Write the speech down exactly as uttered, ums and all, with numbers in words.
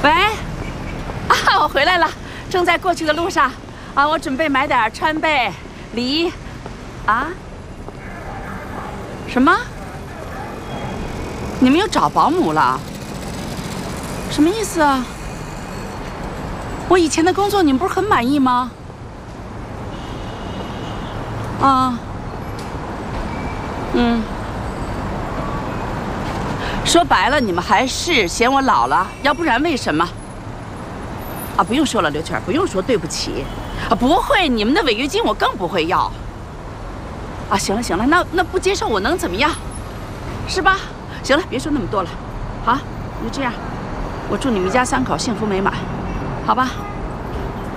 喂，啊，我回来了，正在过去的路上。啊，我准备买点川贝、梨。啊？什么？你们又找保姆了？什么意思啊？我以前的工作你们不是很满意吗？啊。嗯。 说白了，你们还是嫌我老了，要不然为什么？啊，不用说了，刘全，不用说对不起，啊，不会，你们的违约金我更不会要。啊，行了行了，那那不接受我能怎么样？是吧？行了，别说那么多了，好，就这样，我祝你们一家三口幸福美满，好吧？